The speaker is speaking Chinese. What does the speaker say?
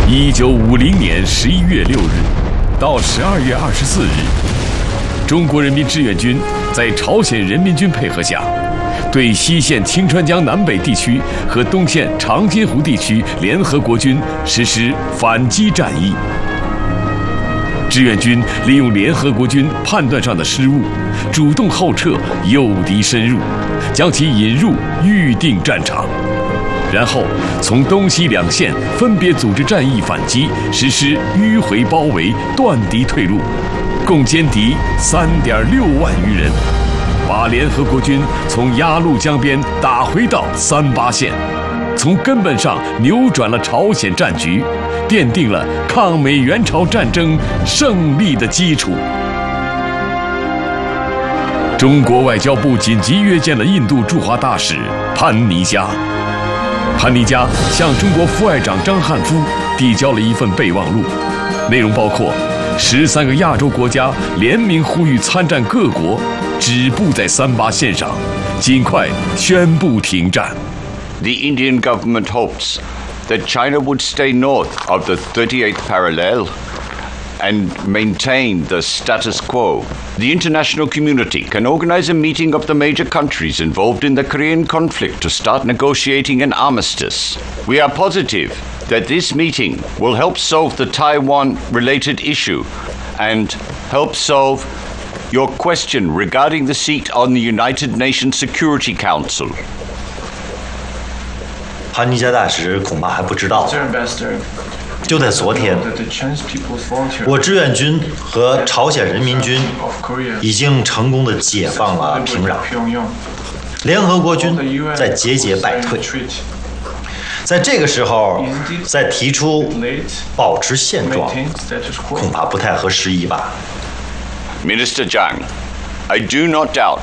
1950年11月6日到12月24日，中国人民志愿军在朝鲜人民军配合下，对西线清川江南北地区和东线长津湖地区联合国军实施反击战役。志愿军利用联合国军判断上的失误，主动后撤，诱敌深入，将其引入预定战场，然后从东西两线分别组织战役反击，实施迂回包围，断敌退路，共歼敌3.6万余人，把联合国军从鸭绿江边打回到38线，从根本上扭转了朝鲜战局，奠定了抗美援朝战争胜利的基础。中国外交部紧急约见了印度驻华大使潘尼加。潘尼加向中国副外长张汉夫递交了一份备忘录，内容包括13个亚洲国家联名呼吁参战各国止步在38线上，尽快宣布停战。 The Indian government hopes that China would stay north of the 38th parallel and maintain the status quo. The international community can organize a meeting of the major countries involved in the Korean conflict to start negotiating an armistice. We are positive that this meeting will help solve the Taiwan-related issue and help solve your question regarding the seat on the United Nations Security Council. 潘尼加大使恐怕还不知道，就在昨天，我志愿军和朝鲜人民军已经成功地解放了平壤，联合国军在节节败退。在这个时候再提出保持现状，恐怕不太合时宜吧。 Minister Zhang, I do not doubt